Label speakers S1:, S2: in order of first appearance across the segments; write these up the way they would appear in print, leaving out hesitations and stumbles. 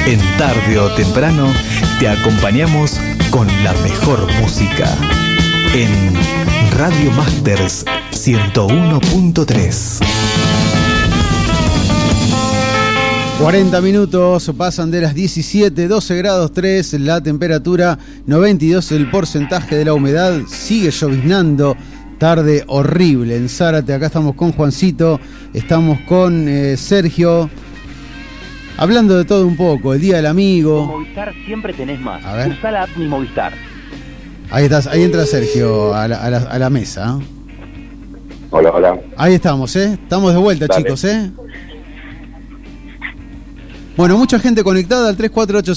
S1: En tarde o temprano te acompañamos con la mejor música. En Radio Masters 101.3.
S2: 40 minutos pasan de las 17, 12 grados 3, la temperatura 92, el porcentaje de la humedad, sigue lloviznando, tarde horrible en Zárate. Acá estamos con Juancito, estamos con Sergio, hablando de todo un poco, el Día del Amigo.
S3: Con Movistar siempre tenés más.
S2: A ver.
S3: Usá la app Mi Movistar.
S2: Ahí estás, ahí entra Sergio a la mesa.
S4: Hola, hola.
S2: Ahí estamos, estamos de vuelta. Dale. Chicos, Bueno, mucha gente conectada al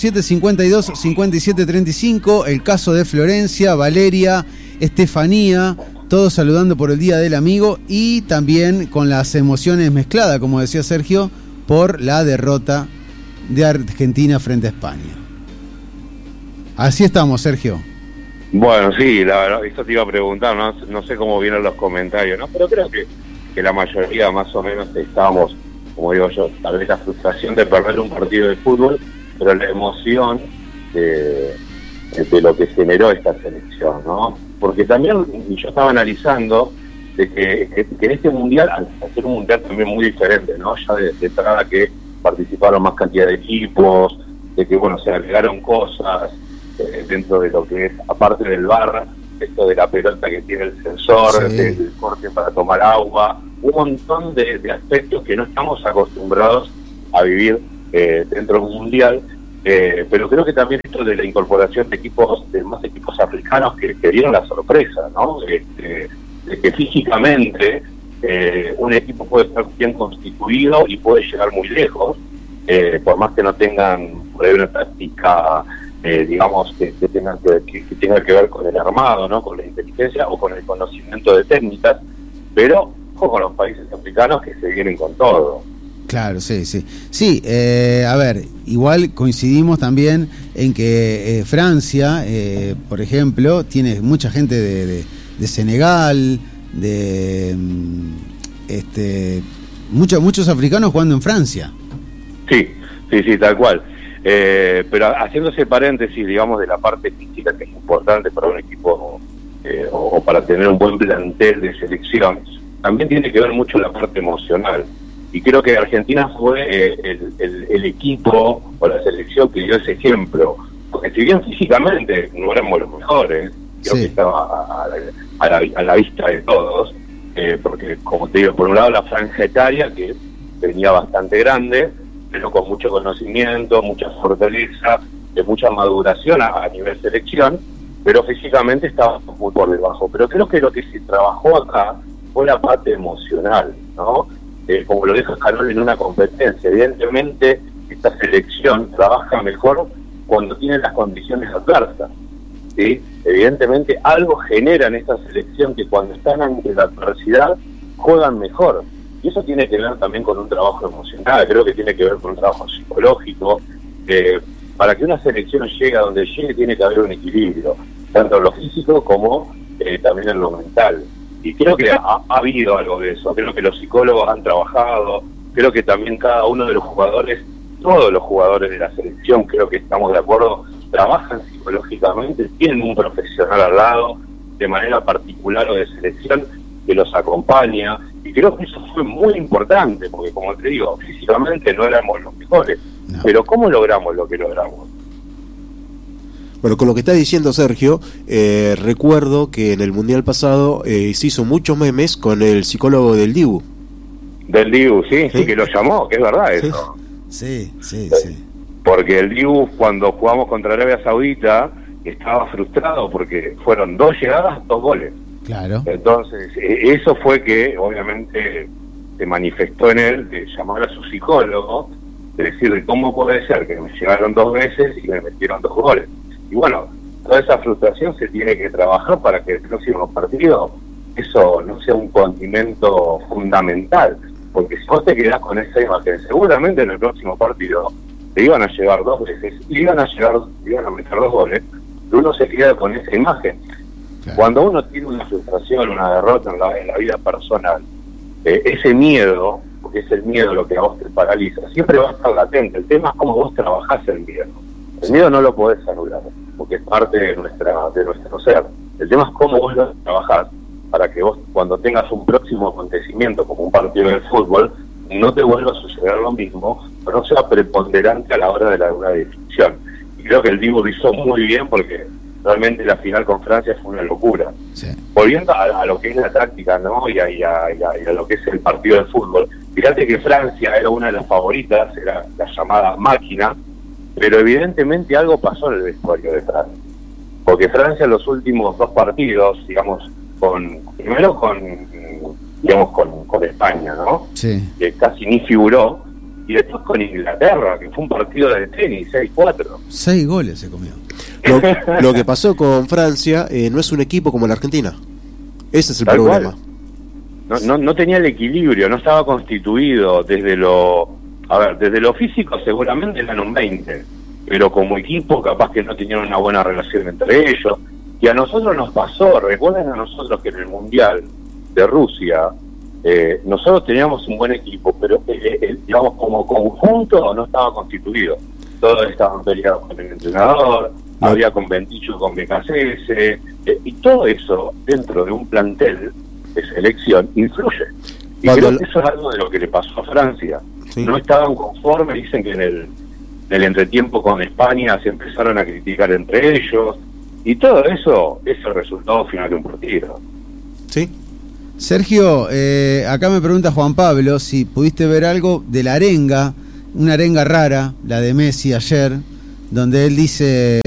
S2: 3487-525735. El caso de Florencia, Valeria, Estefanía, todos saludando por el Día del Amigo y también con las emociones mezcladas, como decía Sergio, por la derrota de Argentina frente a España. Así estamos, Sergio.
S4: Bueno, sí, la verdad, esto te iba a preguntar, no sé cómo vienen los comentarios, ¿no? Pero creo que la mayoría más o menos estábamos, como digo yo, tal vez la frustración de perder un partido de fútbol, pero la emoción de lo que generó esta selección, ¿no? Porque también yo estaba analizando de que en este mundial, al ser un mundial también muy diferente, ¿no? Ya de entrada que participaron más cantidad de equipos, de que, bueno, se agregaron cosas dentro de lo que es, aparte del VAR, esto de la pelota que tiene el sensor, sí, del corte para tomar agua, un montón de aspectos que no estamos acostumbrados a vivir dentro de un mundial, pero creo que también esto de la incorporación de más equipos africanos que dieron la sorpresa, ¿no? De que físicamente un equipo puede estar bien constituido y puede llegar muy lejos, por más que no tengan por ahí una táctica digamos que tenga que ver con el armado, ¿no? Con la inteligencia o con el conocimiento de técnicas, pero ojo con los países africanos que se vienen con todo.
S2: Claro, sí. Sí, a ver, igual coincidimos también en que Francia, por ejemplo, tiene mucha gente de Senegal, muchos africanos jugando en Francia.
S4: Sí, tal cual. Pero haciendo ese paréntesis, digamos, de la parte física que es importante para un equipo o para tener un buen plantel de selección, también tiene que ver mucho la parte emocional. Y creo que Argentina fue el equipo o la selección que dio ese ejemplo. Porque si bien físicamente no éramos los mejores, creo que estaba a la vista de todos, porque, como te digo, por un lado la franja etaria, que venía bastante grande, pero con mucho conocimiento, mucha fortaleza, mucha maduración a nivel selección, pero físicamente estaba muy por debajo. Pero creo que lo que se trabajó acá fue la parte emocional, ¿no? Como lo deja Scaloni en una competencia. Evidentemente, esta selección trabaja mejor cuando tiene las condiciones adversas, ¿sí? Evidentemente, algo genera en esta selección que cuando están ante la adversidad juegan mejor. Y eso tiene que ver también con un trabajo emocional, creo que tiene que ver con un trabajo psicológico. Para que una selección llegue a donde llegue tiene que haber un equilibrio, tanto en lo físico como también en lo mental. Y creo que ha habido algo de eso, creo que los psicólogos han trabajado, creo que también cada uno de los jugadores, todos los jugadores de la selección, creo que estamos de acuerdo, trabajan psicológicamente, tienen un profesional al lado, de manera particular o de selección, que los acompaña, y creo que eso fue muy importante, porque como te digo, físicamente no éramos los mejores, no. Pero ¿cómo logramos lo que logramos?
S5: Bueno, con lo que está diciendo Sergio, recuerdo que en el Mundial pasado se hizo muchos memes con el psicólogo del Dibu.
S4: Del Dibu, sí, que lo llamó, que es verdad eso.
S2: Sí.
S4: Porque el Dibu, cuando jugamos contra Arabia Saudita, estaba frustrado porque fueron 2 llegadas, 2 goles.
S2: Claro.
S4: Entonces, eso fue que obviamente se manifestó en él, de llamar a su psicólogo, de decir, ¿cómo puede ser que me llegaron 2 veces y me metieron 2 goles? Y bueno, toda esa frustración se tiene que trabajar para que el próximo partido eso no sea un condimento fundamental, porque si vos te quedás con esa imagen, seguramente en el próximo partido te iban a llevar 2 veces, iban a meter 2 goles, pero uno se queda con esa imagen. Claro. Cuando uno tiene una frustración, una derrota en la vida personal, ese miedo porque es el miedo lo que a vos te paraliza, siempre va a estar latente. El tema es cómo vos trabajás el miedo. El miedo no lo podés anular, porque es parte de nuestro ser. El tema es cómo vos lo trabajás para que vos, cuando tengas un próximo acontecimiento, como un partido de fútbol, no te vuelva a suceder lo mismo, o no sea preponderante a la hora de una definición. Y creo que el Dibu lo hizo muy bien, porque realmente la final con Francia fue una locura.
S2: Sí.
S4: Volviendo a lo que es la táctica, ¿no? Y a lo que es el partido de fútbol. Fíjate que Francia era una de las favoritas, era la llamada máquina, pero evidentemente algo pasó en el vestuario de Francia. Porque Francia en los últimos 2 partidos, digamos, primero con España, ¿no?
S2: Sí.
S4: Que casi ni figuró, y después con Inglaterra, que fue un partido de tenis, 6-4.
S2: 6 goles se comió.
S5: Lo que pasó con Francia no es un equipo como la Argentina. Ese es el
S4: Tal
S5: problema.
S4: No tenía el equilibrio, no estaba constituido desde lo físico seguramente eran un 20, pero como equipo capaz que no tenían una buena relación entre ellos. Y a nosotros nos pasó, recuerden a nosotros que en el Mundial de Rusia nosotros teníamos un buen equipo, pero digamos como conjunto no estaba constituido. Todos estaban peleados con el entrenador, había conventillo con BKCS, y todo eso dentro de un plantel de selección influye. Y creo que eso es algo de lo que le pasó a Francia. Sí. No estaban conformes, dicen que en el entretiempo con España se empezaron a criticar entre ellos, y todo eso es el resultado final de un partido.
S5: Sí.
S2: Sergio, acá me pregunta Juan Pablo si pudiste ver algo de la arenga, una arenga rara, la de Messi ayer, donde él dice,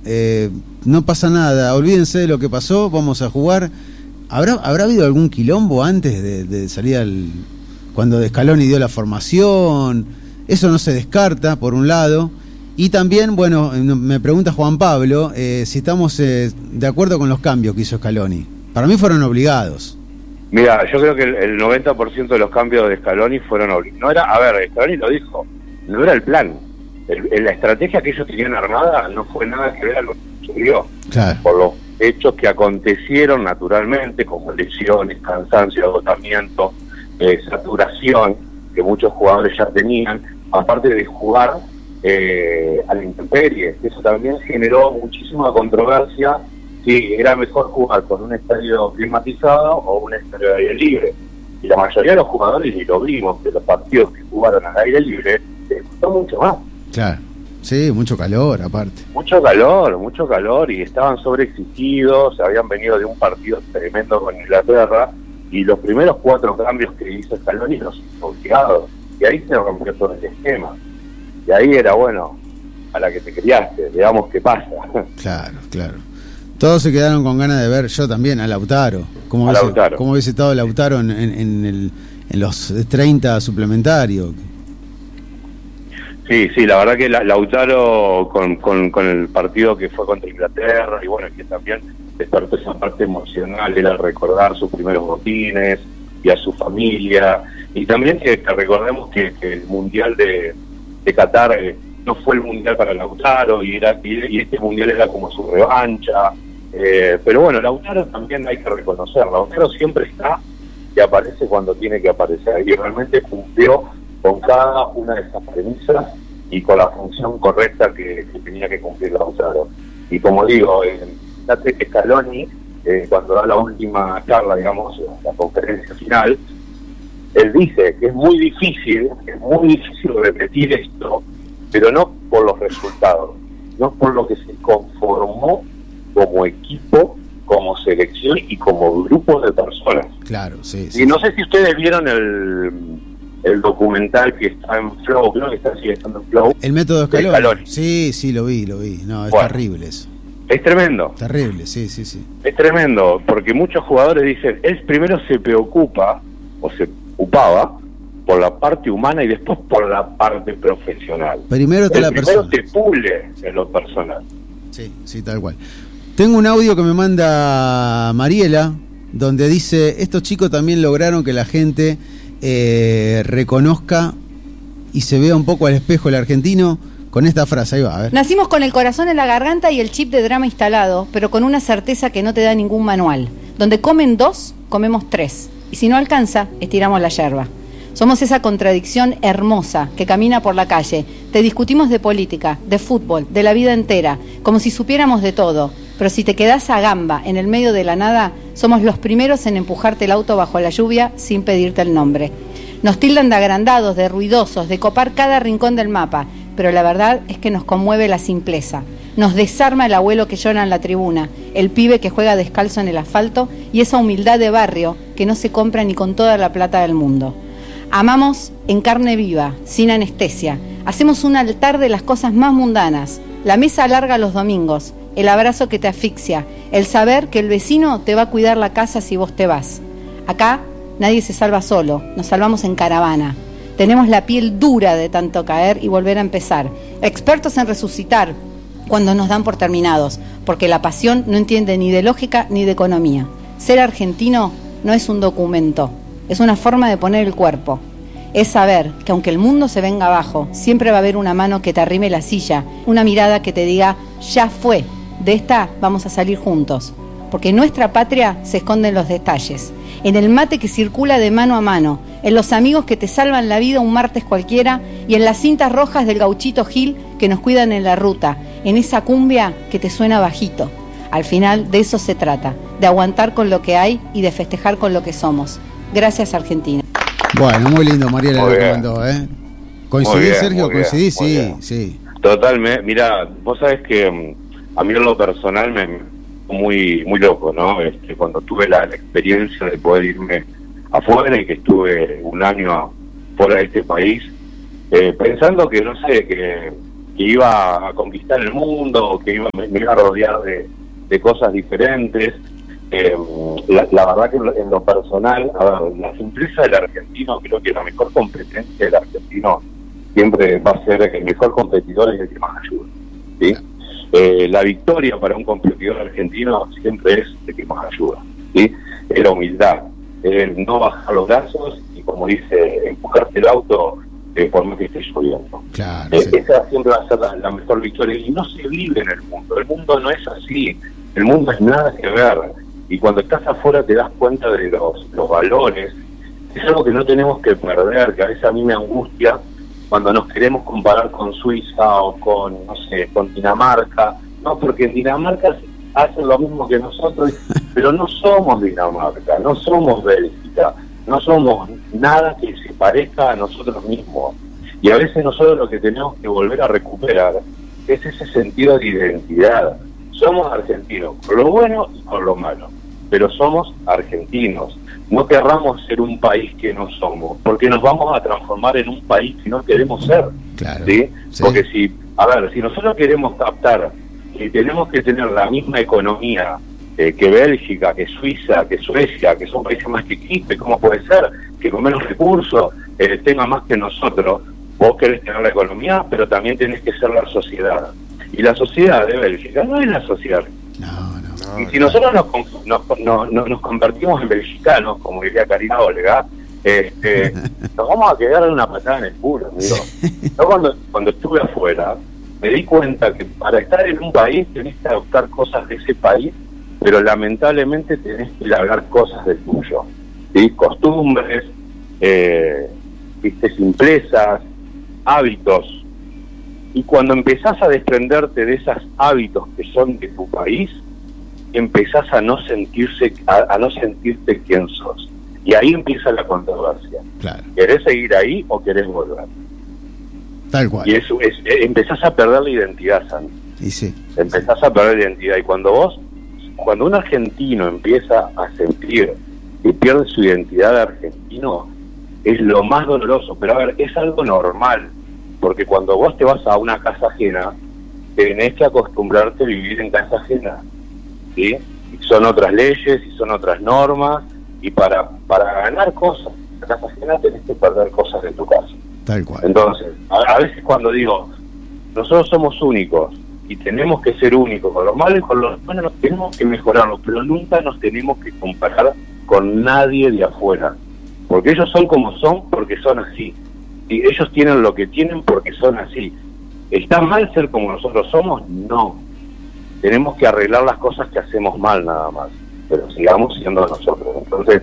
S2: no pasa nada, olvídense de lo que pasó, vamos a jugar. ¿Habrá habido algún quilombo antes de salir cuando Scaloni dio la formación? Eso no se descarta, por un lado. Y también, bueno, me pregunta Juan Pablo si estamos de acuerdo con los cambios que hizo Scaloni. Para mí fueron obligados.
S4: Mira, yo creo que el 90% de los cambios de Scaloni fueron obligados. No era, Scaloni lo dijo, no era el plan. La estrategia que ellos tenían armada no fue nada que ver a lo que sucedió.
S2: Claro.
S4: Por los hechos que acontecieron naturalmente, como lesiones, cansancio, agotamiento, saturación, que muchos jugadores ya tenían, aparte de jugar a la intemperie. Eso también generó muchísima controversia, si era mejor jugar con un estadio climatizado o un estadio de aire libre. Y la mayoría de los jugadores, y lo vimos, de los partidos que jugaron al aire libre, les gustó mucho más.
S2: Claro, sí, mucho calor aparte.
S4: Mucho calor, y estaban sobreexigidos, habían venido de un partido tremendo con Inglaterra, y los primeros 4 cambios que hizo Scaloni los hizo obligados, y ahí se rompió todo el esquema. Y ahí era, bueno, a la que te criaste, veamos qué pasa.
S2: Claro. Todos se quedaron con ganas de ver, yo también, a Lautaro. ¿Cómo hubiese estado Lautaro en los 30 suplementarios?
S4: Sí, la verdad que Lautaro con el partido que fue contra Inglaterra, y bueno, que también despertó esa parte emocional, era recordar sus primeros botines y a su familia, y también que recordemos que el Mundial de Qatar no fue el Mundial para Lautaro, y este Mundial era como su revancha, pero bueno, Lautaro también hay que reconocerlo, Lautaro siempre está y aparece cuando tiene que aparecer, y realmente cumplió con cada una de esas premisas y con la función correcta que tenía que cumplir Lautaro. Y como digo, fíjate que Scaloni, cuando da la última charla, digamos, la conferencia final, él dice que es muy difícil repetir esto, pero no por los resultados, no por lo que se conformó como equipo, como selección y como grupo de personas.
S2: Claro, sí.
S4: Y no sé si ustedes vieron el documental que está en Flow, creo que sigue estando en Flow.
S2: El método Scaloni. Sí, lo vi. No, es terrible eso.
S4: Es tremendo.
S2: Terrible, sí.
S4: Es tremendo, porque muchos jugadores dicen, él primero se preocupa, o se ocupaba, por la parte humana y después por la parte profesional.
S2: Primero
S4: te pule en lo personal.
S2: Sí, tal cual. Tengo un audio que me manda Mariela, donde dice, estos chicos también lograron que la gente reconozca y se vea un poco al espejo el argentino con esta frase. Ahí va, a ver.
S6: Nacimos con el corazón en la garganta y el chip de drama instalado, pero con una certeza que no te da ningún manual. Donde comen 2, comemos 3. Y si no alcanza, estiramos la yerba. Somos esa contradicción hermosa que camina por la calle. Te discutimos de política, de fútbol, de la vida entera, como si supiéramos de todo. Pero si te quedás a gamba en el medio de la nada, somos los primeros en empujarte el auto bajo la lluvia sin pedirte el nombre. Nos tildan de agrandados, de ruidosos, de copar cada rincón del mapa, pero la verdad es que nos conmueve la simpleza. Nos desarma el abuelo que llora en la tribuna, el pibe que juega descalzo en el asfalto y esa humildad de barrio que no se compra ni con toda la plata del mundo. Amamos en carne viva, sin anestesia. Hacemos un altar de las cosas más mundanas. La mesa larga los domingos, el abrazo que te asfixia, el saber que el vecino te va a cuidar la casa si vos te vas. Acá nadie se salva solo, nos salvamos en caravana. Tenemos la piel dura de tanto caer y volver a empezar. Expertos en resucitar cuando nos dan por terminados, porque la pasión no entiende ni de lógica ni de economía. Ser argentino no es un documento, es una forma de poner el cuerpo. Es saber que aunque el mundo se venga abajo, siempre va a haber una mano que te arrime la silla, una mirada que te diga, ya fue, de esta vamos a salir juntos. Porque nuestra patria se esconde en los detalles, en el mate que circula de mano a mano, en los amigos que te salvan la vida un martes cualquiera y en las cintas rojas del gauchito Gil que nos cuidan en la ruta, en esa cumbia que te suena bajito. Al final de eso se trata, de aguantar con lo que hay y de festejar con lo que somos. Gracias, Argentina.
S2: Bueno, muy lindo, Mariela, lo que mandó, ¿eh? ¿Coincidís, Sergio? ¿Coincidís? Sí, sí.
S4: Totalmente. Mira, vos sabés que a mí en lo personal me muy loco, ¿no? Cuando tuve la experiencia de poder irme afuera y que estuve un año fuera de este país, pensando que, no sé, que iba a conquistar el mundo, que me iba a rodear de cosas diferentes. La verdad que en lo personal, a ver, la simpleza del argentino, creo que la mejor competencia del argentino siempre va a ser el mejor competidor es el que más ayuda, ¿sí? La victoria para un competidor argentino siempre es el que más ayuda, ¿sí? Es la humildad, el no bajar los brazos y, como dice, empujarte el auto por más que esté lloviendo.
S2: Claro, sí.
S4: Esa siempre va a ser la mejor victoria. Y no se vive en el mundo no es así, el mundo es nada que ver. Y cuando estás afuera te das cuenta de los valores. Es algo que no tenemos que perder, que a veces a mí me angustia cuando nos queremos comparar con Suiza o con, no sé, con Dinamarca. No, porque en Dinamarca hacen lo mismo que nosotros, pero no somos Dinamarca, no somos Bélgica, no somos nada que se parezca a nosotros mismos. Y a veces nosotros lo que tenemos que volver a recuperar es ese sentido de identidad. Somos argentinos, con lo bueno y con lo malo, pero somos argentinos. No querramos ser un país que no somos, porque nos vamos a transformar en un país que no queremos ser.
S2: Claro,
S4: ¿sí?
S2: Sí.
S4: Porque si nosotros queremos captar y tenemos que tener la misma economía que Bélgica, que Suiza, que Suecia, que son países más chiquitos, ¿cómo puede ser que con menos recursos tenga más que nosotros? Vos querés tener la economía, pero también tenés que ser la sociedad. Y la sociedad de Bélgica no es la sociedad.
S2: No.
S4: Y si nosotros nos convertimos en belgicanos, como diría Karina Olga, nos vamos a quedar en una patada en el culo, amigo. Yo cuando estuve afuera, me di cuenta que para estar en un país tenés que adoptar cosas de ese país, pero lamentablemente tenés que largar cosas del tuyo, ¿sí? Costumbres, simplezas, hábitos. Y cuando empezás a desprenderte de esos hábitos que son de tu país, empezás a no sentirte quién sos. Y ahí empieza la controversia.
S2: Claro.
S4: ¿Querés seguir ahí o querés volver?
S2: Tal cual.
S4: Y eso empezás a perder la identidad, Santi.
S2: Y sí.
S4: Empezás a perder la identidad. Y cuando un argentino empieza a sentir que pierde su identidad de argentino, es lo más doloroso. Pero a ver, es algo normal. Porque cuando vos te vas a una casa ajena, tenés que acostumbrarte a vivir en casa ajena, ¿sí? Y son otras leyes y son otras normas, y para ganar cosas en la casa ajena tenés que perder cosas de tu casa.
S2: Tal cual.
S4: Entonces, a veces cuando digo, nosotros somos únicos y tenemos que ser únicos, con los malos y con los buenos tenemos que mejorarlos, pero nunca nos tenemos que comparar con nadie de afuera, porque ellos son como son porque son así. Y ellos tienen lo que tienen porque son así. ¿Está mal ser como nosotros somos? No. Tenemos que arreglar las cosas que hacemos mal nada más, pero sigamos siendo nosotros. Entonces,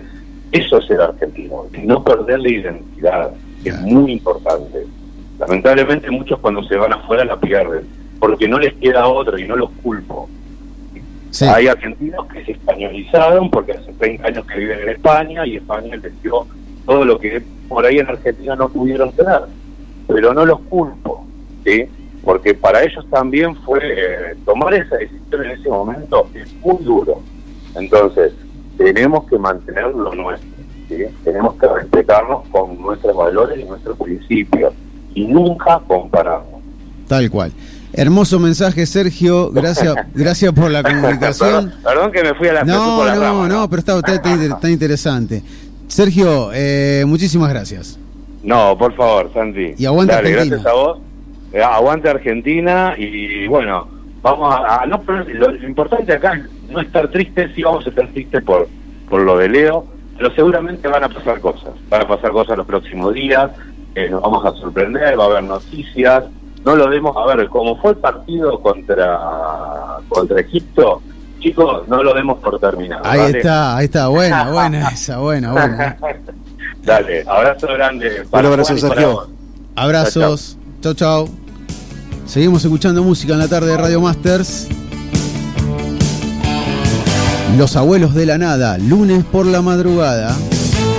S4: Eso es el argentino, y no perder la identidad, que es muy importante. Lamentablemente muchos cuando se van afuera la pierden, porque no les queda otro y no los culpo.
S2: Sí.
S4: Hay argentinos que se españolizaron porque hace 30 años que viven en España y España les dio todo lo que por ahí en Argentina no pudieron tener, pero no los culpo, ¿sí? Porque para ellos también fue tomar esa decisión en ese momento es muy duro. Entonces tenemos que mantener lo nuestro, ¿sí? Tenemos que respetarnos con nuestros valores y nuestros principios y nunca compararnos.
S2: Tal cual. Hermoso mensaje, Sergio. Gracias por la comunicación.
S4: Perdón que me fui a la rama.
S2: No, pero está interesante. Sergio, muchísimas gracias.
S4: No, por favor, Santi.
S2: Y aguante Argentina.
S4: Gracias a vos. Aguante Argentina y bueno, vamos a no, lo importante acá es no estar tristes. Sí vamos a estar tristes por lo de Leo, pero seguramente van a pasar cosas los próximos días, nos vamos a sorprender, va a haber noticias. No lo demos, a ver, como fue el partido contra Egipto, chicos, no lo demos por terminado.
S2: Ahí está, buena esa, buena.
S4: Dale, abrazo grande.
S5: Un abrazo, Sergio.
S2: Abrazos, chau. Seguimos escuchando música en la tarde de Radio Masters. Los Abuelos de la Nada, lunes por la madrugada.